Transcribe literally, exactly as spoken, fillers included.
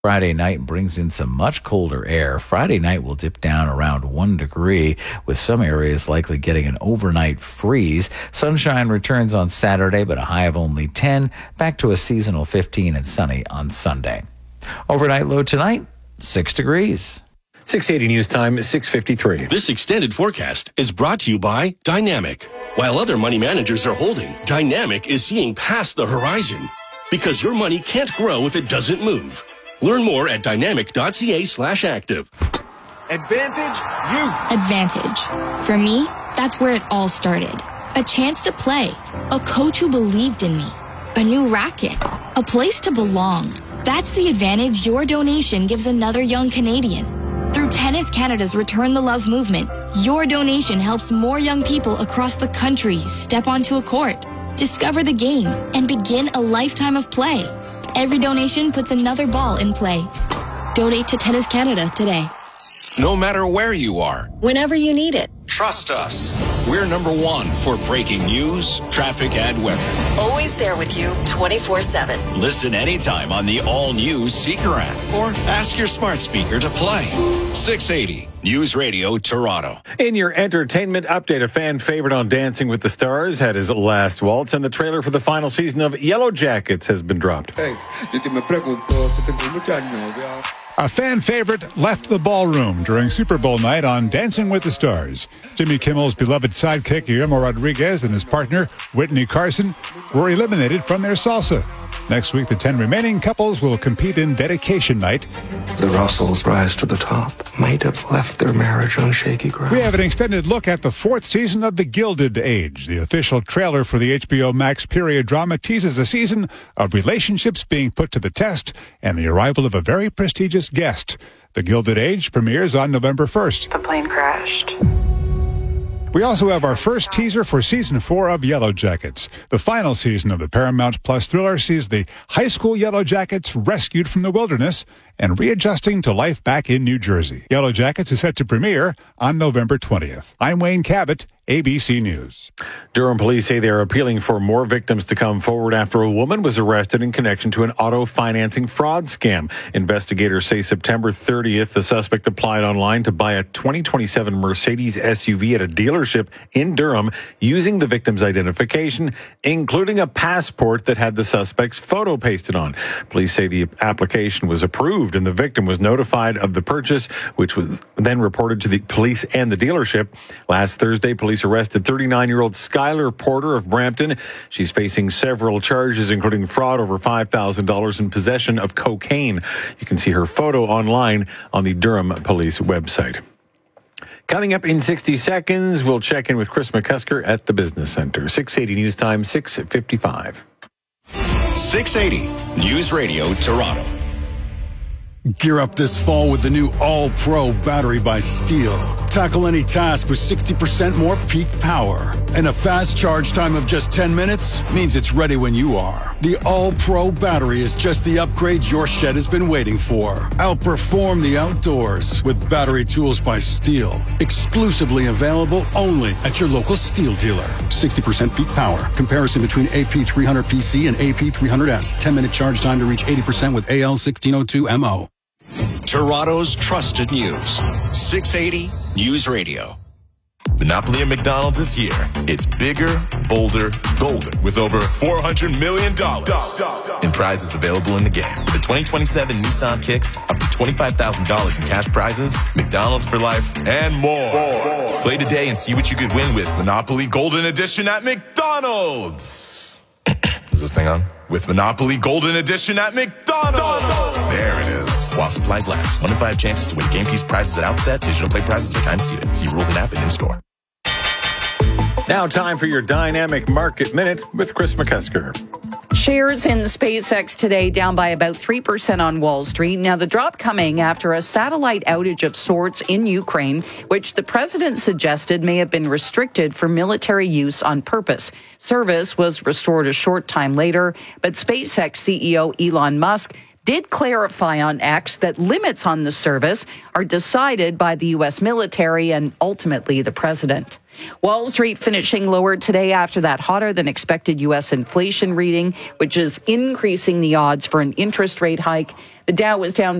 Friday night and brings in some much colder air. Friday night will dip down around one degree, with some areas likely getting an overnight freeze. Sunshine returns on Saturday, but a high of only ten, back to a seasonal fifteen and sunny on Sunday. Overnight low tonight, six degrees. six eighty News Time, six fifty-three. This extended forecast is brought to you by Dynamic. While other money managers are holding, Dynamic is seeing past the horizon, because your money can't grow if it doesn't move. Learn more at dynamic.ca slash active. Advantage Youth. Advantage. For me, that's where it all started. A chance to play. A coach who believed in me. A new racket. A place to belong. That's the advantage your donation gives another young Canadian. Through Tennis Canada's Return the Love movement, your donation helps more young people across the country step onto a court, discover the game, and begin a lifetime of play. Every donation puts another ball in play. Donate to Tennis Canada today. No matter where you are, whenever you need it. Trust us. We're number one for breaking news, traffic, and weather. Always there with you twenty-four seven. Listen anytime on the all-new Seeker app or ask your smart speaker to play. six eighty News Radio Toronto. In your entertainment update, a fan favorite on Dancing with the Stars had his last waltz, and the trailer for the final season of Yellow Jackets has been dropped. Hey, a fan favorite left the ballroom during Super Bowl night on Dancing with the Stars. Jimmy Kimmel's beloved sidekick Guillermo Rodriguez and his partner Whitney Carson were eliminated from their salsa. Next week, the ten remaining couples will compete in Dedication Night. The Russells rise to the top. Might have left their marriage on shaky ground. We have an extended look at the fourth season of The Gilded Age. The official trailer for the H B O Max period drama teases a season of relationships being put to the test and the arrival of a very prestigious guest. The Gilded Age premieres on November first. The plane crashed. We also have our first teaser for season four of Yellow Jackets. The final season of the Paramount Plus thriller sees the high school Yellow Jackets rescued from the wilderness and readjusting to life back in New Jersey. Yellow Jackets is set to premiere on November twentieth. I'm Wayne Cabot, A B C News. Durham police say they are appealing for more victims to come forward after a woman was arrested in connection to an auto financing fraud scam. Investigators say September thirtieth, the suspect applied online to buy a twenty twenty-seven Mercedes S U V at a dealership in Durham using the victim's identification, including a passport that had the suspect's photo pasted on. Police say the application was approved and the victim was notified of the purchase, which was then reported to the police and the dealership. Last Thursday, police arrested thirty-nine-year-old Skylar Porter of Brampton. She's facing several charges, including fraud over five thousand dollars and possession of cocaine. You can see her photo online on the Durham Police website. Coming up in sixty seconds, we'll check in with Chris McCusker at the Business Center. six eighty News Time, six fifty-five. six eighty News Radio Toronto. Gear up this fall with the new All-Pro battery by Steel. Tackle any task with sixty percent more peak power. And a fast charge time of just ten minutes means it's ready when you are. The All-Pro battery is just the upgrade your shed has been waiting for. Outperform the outdoors with battery tools by Steel. Exclusively available only at your local Steel dealer. sixty percent peak power. Comparison between A P three hundred P C and A P three hundred S. ten minute charge time to reach eighty percent with A L sixteen oh two M O. Toronto's trusted news. six eighty News Radio. Monopoly at McDonald's is here. It's bigger, bolder, golden, with over four hundred million dollars in prizes available in the game. With the twenty twenty-seven Nissan Kicks, up to twenty-five thousand dollars in cash prizes, McDonald's for life, and more. more. Play today and see what you could win with Monopoly Golden Edition at McDonald's. Is this thing on? With Monopoly Golden Edition at McDonald's. There it is. While supplies last. One in five chances to win game keys prizes at outset. Digital play prizes are time seated. See rules and app and in-store. Now time for your Dynamic Market Minute with Chris McCusker. Shares in SpaceX today down by about three percent on Wall Street. Now, the drop coming after a satellite outage of sorts in Ukraine, which the president suggested may have been restricted for military use on purpose. Service was restored a short time later, but SpaceX C E O Elon Musk did clarify on X that limits on the service are decided by the U S military and ultimately the president. Wall Street finishing lower today after that hotter than expected U S inflation reading, which is increasing the odds for an interest rate hike. The Dow was down